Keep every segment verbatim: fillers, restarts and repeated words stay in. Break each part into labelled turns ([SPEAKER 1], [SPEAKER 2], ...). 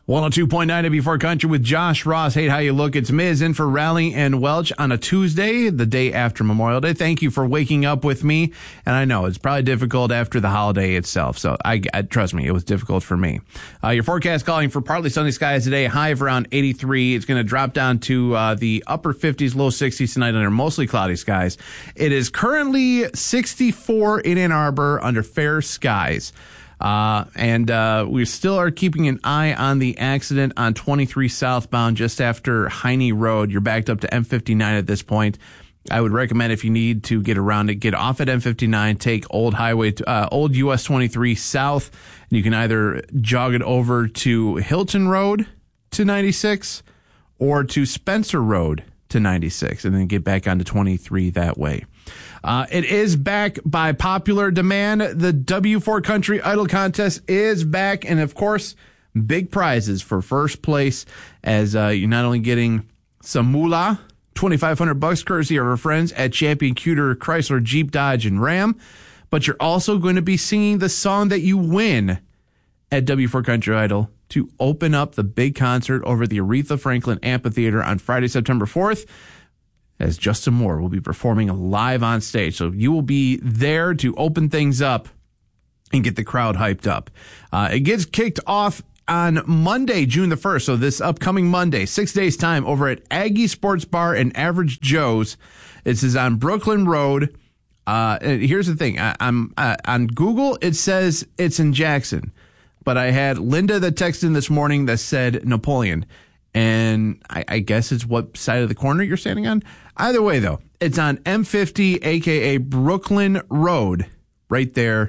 [SPEAKER 1] one oh two point nine W four Country with Josh Ross. Hey, how you look? It's Miz in for Raleigh and Welch on a Tuesday, the day after Memorial Day. Thank you for waking up with me. And I know it's probably difficult after the holiday itself. So I, I trust me, it was difficult for me. Uh, your forecast calling for partly sunny skies today, high of around eighty-three. It's going to drop down to uh, the upper fifties, low sixties tonight under mostly cloudy skies. It is currently sixty-four in Ann Arbor under fair skies. Uh, and, uh, we still are keeping an eye on the accident on twenty-three southbound just after Heine Road. You're backed up to M fifty-nine at this point. I would recommend if you need to get around it, get off at M fifty-nine, take Old Highway, uh, Old U S twenty-three south, and you can either jog it over to Hilton Road to ninety-six or to Spencer Road to ninety-six and then get back onto twenty-three that way. Uh, it is back by popular demand. The W four Country Idol Contest is back. And, of course, big prizes for first place as uh, you're not only getting some moolah, twenty-five hundred bucks courtesy of our friends at Champion Cuter Chrysler, Jeep, Dodge, and Ram, but you're also going to be singing the song that you win at W four Country Idol to open up the big concert over the Aretha Franklin Amphitheater on Friday, September fourth. As Justin Moore will be performing live on stage. So you will be there to open things up and get the crowd hyped up. Uh, it gets kicked off on Monday, June the first. So this upcoming Monday, six days time over at Aggie Sports Bar and Average Joe's. This is on Brooklyn Road. Uh, here's the thing. I, I'm uh, on Google. It says it's in Jackson, but I had Linda that texted in this morning that said Napoleon. And I, I guess it's what side of the corner you're standing on. Either way, though, it's on M fifty, a k a. Brooklyn Road, right there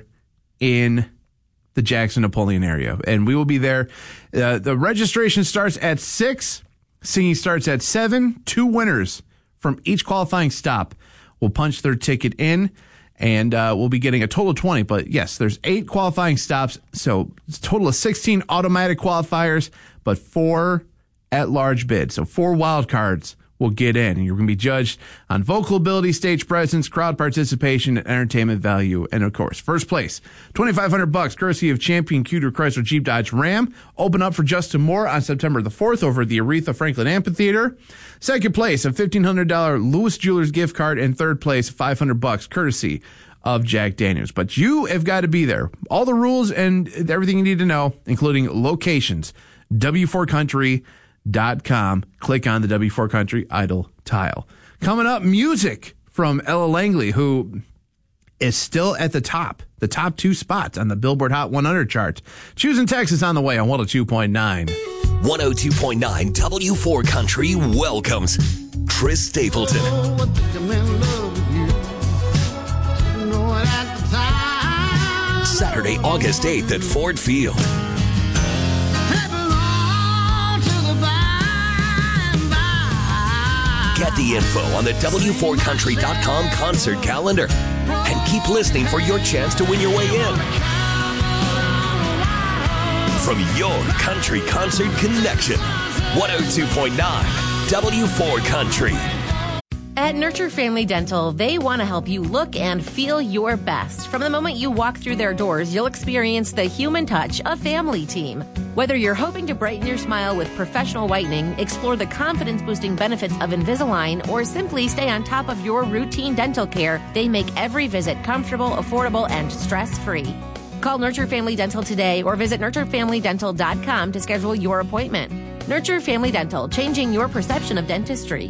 [SPEAKER 1] in the Jackson-Napoleon area. And we will be there. Uh, the registration starts at six. Singing starts at seven. Two winners from each qualifying stop will punch their ticket in. And uh, we'll be getting a total of twenty. But, yes, there's eight qualifying stops. So it's a total of sixteen automatic qualifiers, but four at-large bid. So four wild cards will get in, and you're going to be judged on vocal ability, stage presence, crowd participation, and entertainment value. And, of course, first place, twenty-five hundred bucks, courtesy of Champion Cuter Chrysler, Jeep, Dodge, Ram. Open up for Justin Moore on September the fourth over at the Aretha Franklin Amphitheater. Second place, a fifteen hundred dollars Lewis Jewelers gift card. And third place, five hundred bucks, courtesy of Jack Daniels. But you have got to be there. All the rules and everything you need to know, including locations, W four Country dot com. Click on the W four Country Idol tile. Coming up, music from Ella Langley, who is still at the top, the top two spots on the Billboard Hot one hundred chart. Choosing Texas on the way on one oh two point nine.
[SPEAKER 2] one oh two point nine W four Country welcomes Chris Stapleton. Saturday, August eighth at Ford Field. Get the info on the W four Country dot com concert calendar and keep listening for your chance to win your way in. From your country concert connection, one oh two point nine W four Country.
[SPEAKER 3] At Nurture Family Dental, they want to help you look and feel your best. From the moment you walk through their doors, you'll experience the human touch of Family Team. Whether you're hoping to brighten your smile with professional whitening, explore the confidence-boosting benefits of Invisalign, or simply stay on top of your routine dental care, they make every visit comfortable, affordable, and stress-free. Call Nurture Family Dental today or visit nurture family dental dot com to schedule your appointment. Nurture Family Dental, changing your perception of dentistry.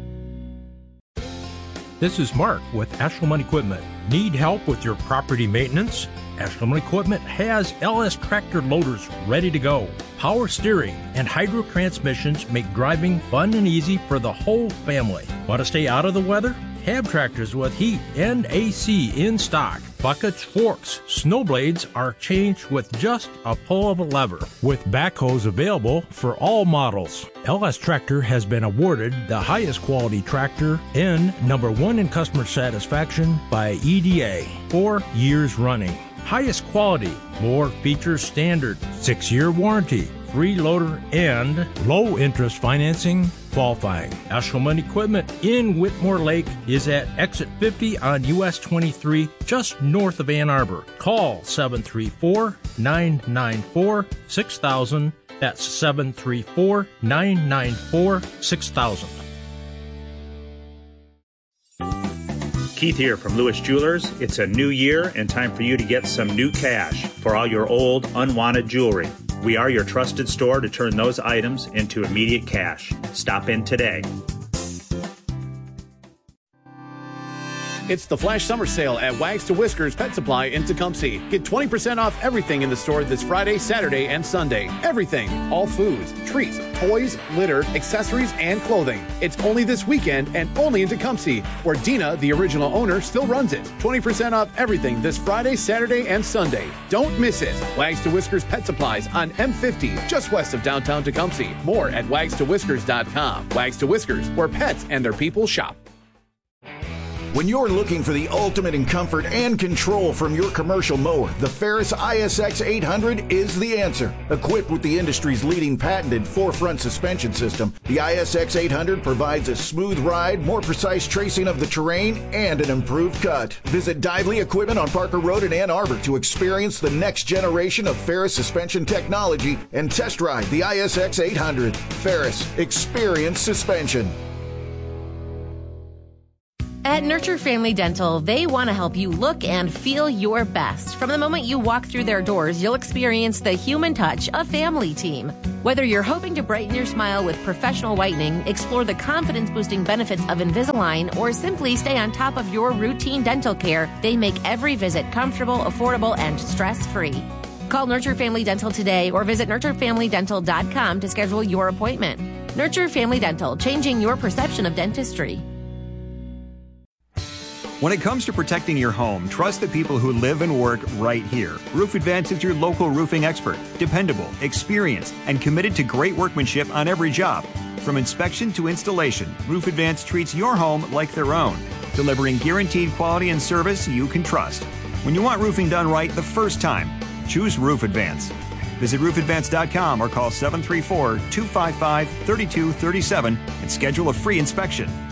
[SPEAKER 4] This is Mark with Ashelman Equipment. Need help with your property maintenance? Ashelman Equipment has L S tractor loaders ready to go. Power steering and hydro transmissions make driving fun and easy for the whole family. Want to stay out of the weather? Have tractors with heat and A C in stock. Buckets, forks, snow blades are changed with just a pull of a lever. With backhoes available for all models. L S Tractor has been awarded the highest quality tractor and number one in customer satisfaction by E D A four years running. Highest quality, more features standard, six-year warranty, free loader, and low interest financing qualifying. Ashelman Equipment in Whitmore Lake is at exit fifty on U S twenty-three, just north of Ann Arbor. Call seven three four, nine nine four, six thousand That's seven three four, nine nine four, six thousand.
[SPEAKER 5] Keith here from Lewis Jewelers. It's a new year and time for you to get some new cash for all your old, unwanted jewelry. We are your trusted store to turn those items into immediate cash. Stop in today.
[SPEAKER 1] It's the Flash Summer Sale at Wags to Whiskers Pet Supply in Tecumseh. Get twenty percent off everything in the store this Friday, Saturday, and Sunday. Everything. All foods, treats, toys, litter, accessories, and clothing. It's only this weekend and only in Tecumseh, where Dina, the original owner, still runs it. twenty percent off everything this Friday, Saturday, and Sunday. Don't miss it. Wags to Whiskers Pet Supplies on M fifty, just west of downtown Tecumseh. More at wags to whiskers dot com. Wags to Whiskers, where pets and their people shop.
[SPEAKER 6] When you're looking for the ultimate in comfort and control from your commercial mower, the Ferris I S X eight hundred is the answer. Equipped with the industry's leading patented four-front suspension system, the I S X eight hundred provides a smooth ride, more precise tracing of the terrain, and an improved cut. Visit Dively Equipment on Parker Road in Ann Arbor to experience the next generation of Ferris suspension technology and test drive the I S X eight hundred. Ferris, experience suspension.
[SPEAKER 3] At Nurture Family Dental, they want to help you look and feel your best. From the moment you walk through their doors, you'll experience the human touch of Family Team. Whether you're hoping to brighten your smile with professional whitening, explore the confidence-boosting benefits of Invisalign, or simply stay on top of your routine dental care, they make every visit comfortable, affordable, and stress-free. Call Nurture Family Dental today or visit nurture family dental dot com to schedule your appointment. Nurture Family Dental, changing your perception of dentistry.
[SPEAKER 7] When it comes to protecting your home, trust the people who live and work right here. Roof Advance is your local roofing expert, dependable, experienced, and committed to great workmanship on every job. From inspection to installation, Roof Advance treats your home like their own, delivering guaranteed quality and service you can trust. When you want roofing done right the first time, choose Roof Advance. Visit roof advance dot com or call seven three four, two five five, three two three seven and schedule a free inspection.